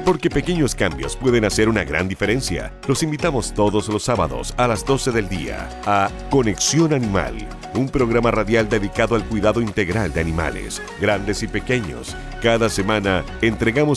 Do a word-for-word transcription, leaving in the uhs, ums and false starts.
porque pequeños cambios pueden hacer una gran diferencia. Los invitamos todos los sábados a las doce del día a Conexión Animal, un programa radial dedicado al cuidado integral de animales, grandes y pequeños. Cada semana entregamos